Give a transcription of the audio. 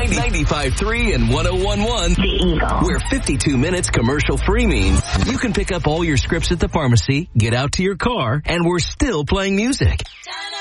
95.3 and 101.1. The Eagle. Where 52 minutes commercial free means you can pick up all your scripts at the pharmacy, get out to your car, and we're still playing music.